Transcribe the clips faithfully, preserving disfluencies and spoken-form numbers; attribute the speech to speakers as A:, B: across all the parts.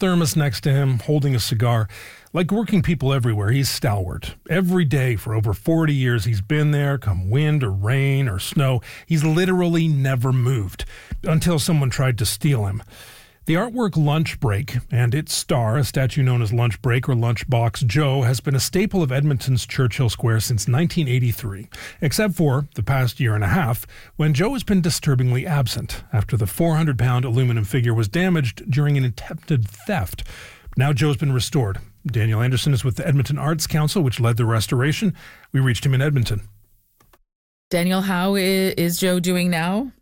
A: thermos next to him, holding a cigar. Like working people everywhere, he's stalwart. Every day for over forty years, he's been there, come wind or rain or snow. He's literally never moved until someone tried to steal him. The artwork Lunch Break and its star, a statue known as Lunch Break or Lunchbox Joe, has been a staple of Edmonton's Churchill Square since nineteen eighty-three, except for the past year and a half, when Joe has been disturbingly absent after the four hundred pound aluminum figure was damaged during an attempted theft. Now Joe's been restored. Daniel Anderson is with the Edmonton Arts Council, which led the restoration. We reached him in Edmonton.
B: Daniel, how is Joe doing now?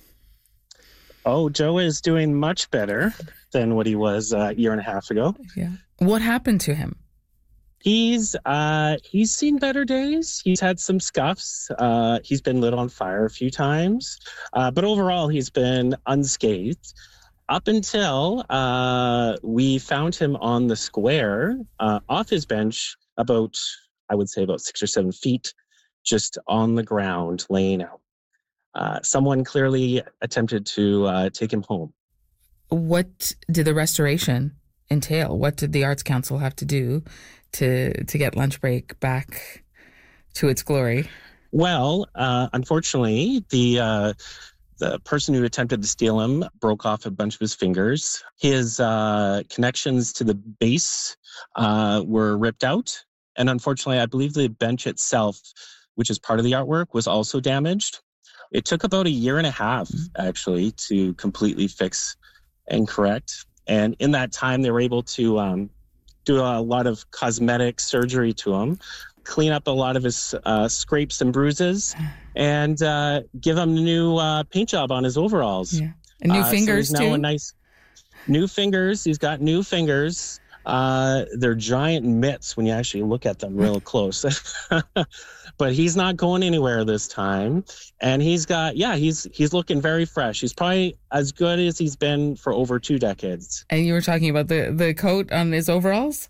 C: Oh, Joe is doing much better than what he was uh, a year and a half ago.
B: Yeah. What happened to him?
C: He's uh, he's seen better days. He's had some scuffs. Uh, he's been lit on fire a few times. Uh, but overall, he's been unscathed up until uh, we found him on the square uh, off his bench about, I would say, about six or seven feet, just on the ground, laying out. Uh, someone clearly attempted to uh, take him home.
B: What did the restoration entail? What did the Arts Council have to do to to get Lunch Break back to its glory?
C: Well, uh, unfortunately, the uh, the person who attempted to steal him broke off a bunch of his fingers. His uh, connections to the base uh, were ripped out. And unfortunately, I believe the bench itself, which is part of the artwork, was also damaged. It took about a year and a half, actually, to completely fix and correct. And in that time, they were able to um, do a lot of cosmetic surgery to him, clean up a lot of his uh, scrapes and bruises, and uh, give him a new uh, paint job on his overalls.
B: Yeah. And new
C: uh,
B: fingers,
C: so he's now
B: too?
C: A nice, new fingers. He's got new fingers. Uh, they're giant mitts when you actually look at them real close. But he's not going anywhere this time. And he's got, yeah, he's he's looking very fresh. He's probably as good as he's been for over two decades.
B: And you were talking about the, the coat on his overalls?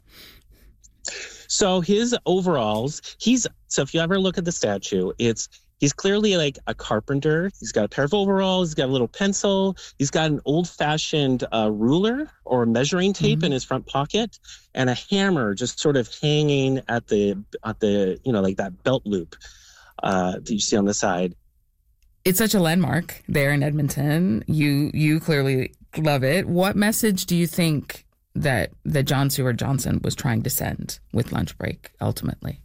C: So his overalls, he's, so if you ever look at the statue, it's, he's clearly like a carpenter. He's got a pair of overalls. He's got a little pencil. He's got an old-fashioned uh, ruler or measuring tape mm-hmm. in his front pocket, and a hammer just sort of hanging at the at the you know like that belt loop uh, that you see on the side.
B: It's such a landmark there in Edmonton. You you clearly love it. What message do you think that that John Seward Johnson was trying to send with Lunch Break ultimately?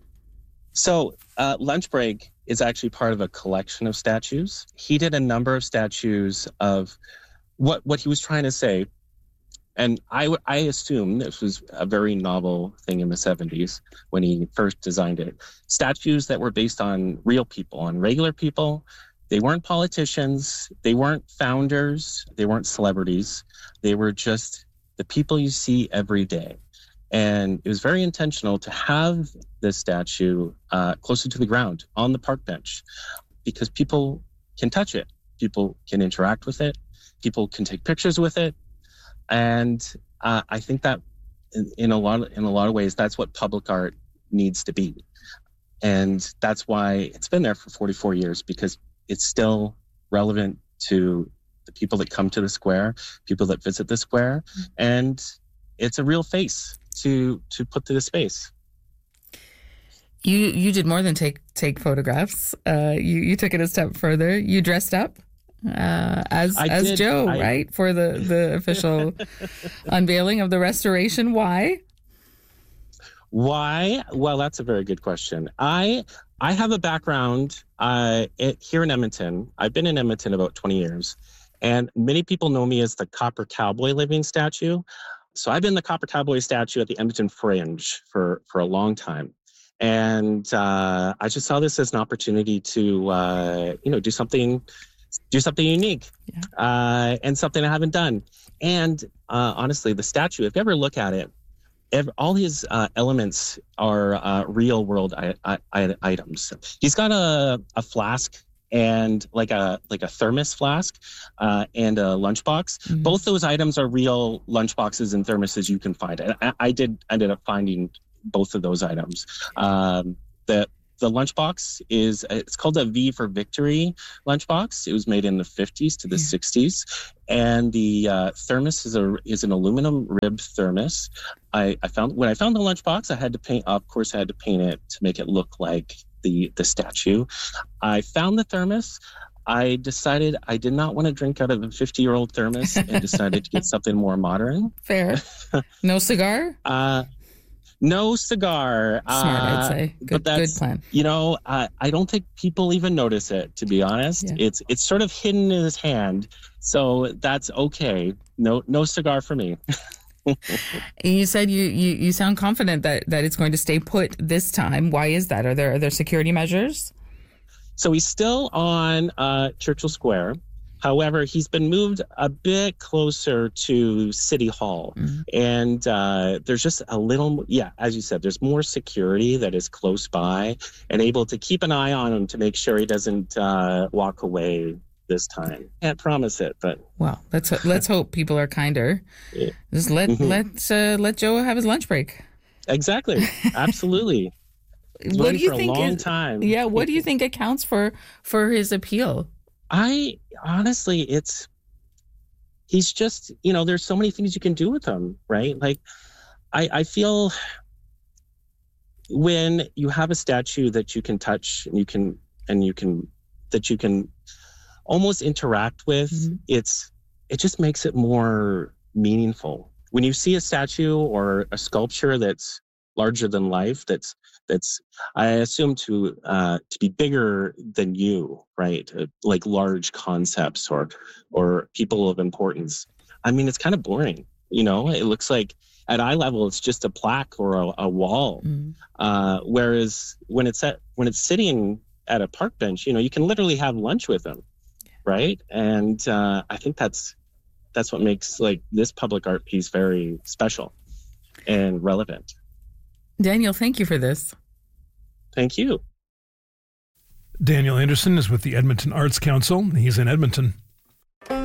C: So uh, Lunch Break is actually part of a collection of statues. He did a number of statues of what what he was trying to say. And I, I assume this was a very novel thing in the seventies when he first designed it. Statues that were based on real people, on regular people. They weren't politicians. They weren't founders. They weren't celebrities. They were just the people you see every day. And it was very intentional to have this statue uh, closer to the ground on the park bench, because people can touch it. People can interact with it. People can take pictures with it. And uh, I think that in, in a lot of, in a lot of ways, that's what public art needs to be. And that's why it's been there for forty-four years, because it's still relevant to the people that come to the square, people that visit the square, and it's a real face to to put to the space.
B: You you did more than take take photographs. Uh, you you took it a step further. You dressed up uh, as
C: I
B: as
C: did.
B: Joe,
C: I...
B: right, for the the official unveiling of the restoration. Why?
C: Why? Well, that's a very good question. I I have a background uh, it, here in Edmonton. I've been in Edmonton about twenty years, and many people know me as the Copper Cowboy living statue. So I've been the Copper Cowboy statue at the Edmonton Fringe for, for a long time. And uh, I just saw this as an opportunity to, uh, you know, do something, do something unique yeah. uh, and something I haven't done. And uh, honestly, the statue, if you ever look at it, every, all his uh, elements are uh, real world I- I- items. He's got a, a flask and like a like a thermos flask uh, and a lunchbox. Mm-hmm. Both those items are real lunchboxes and thermoses you can find. And I, I did ended up finding both of those items. Um, the the lunchbox is, it's called a V for Victory lunchbox. It was made in the fifties to the yeah. sixties. And the uh, thermos is a is an aluminum rib thermos. I, I found, when I found the lunchbox, I had to paint, of course, I had to paint it to make it look like the, the statue. I found the thermos. I decided I did not want to drink out of a fifty-year-old thermos and decided to get something more modern.
B: Fair. No cigar?
C: uh, no cigar.
B: Smart,
C: uh,
B: I'd say. Good,
C: but that's,
B: good plan.
C: You know, uh, I don't think people even notice it, to be honest. Yeah. It's it's sort of hidden in his hand, so that's okay. No no cigar for me.
B: You said you, you, you sound confident that, that it's going to stay put this time. Why is that? Are there are there security measures?
C: So he's still on uh, Churchill Square. However, he's been moved a bit closer to City Hall. Mm-hmm. And uh, there's just a little, yeah, as you said, there's more security that is close by and able to keep an eye on him to make sure he doesn't uh, walk away this time. Can't promise it, but...
B: Well, let's let's hope people are kinder. Yeah. Just let, mm-hmm. let, uh, let Joe have his lunch break.
C: Exactly. Absolutely.
B: What do you
C: for
B: think?
C: A long
B: is,
C: time.
B: Yeah. What do you think accounts for for his appeal?
C: I honestly, it's he's just, you know, there's so many things you can do with him, right? Like, I I feel when you have a statue that you can touch and you can and you can that you can almost interact with, mm-hmm. it's it just makes it more meaningful. When you see a statue or a sculpture that's larger than life, that's that's I assume to uh, to be bigger than you, right? Uh, like large concepts or or people of importance. I mean, it's kind of boring, you know. It looks like at eye level, it's just a plaque or a, a wall. Mm. Uh, whereas when it's at when it's sitting at a park bench, you know, you can literally have lunch with them, right? And uh, I think that's that's what makes like this public art piece very special and relevant.
B: Daniel, thank you for this.
C: Thank you.
A: Daniel Anderson is with the Edmonton Arts Council. He's in Edmonton.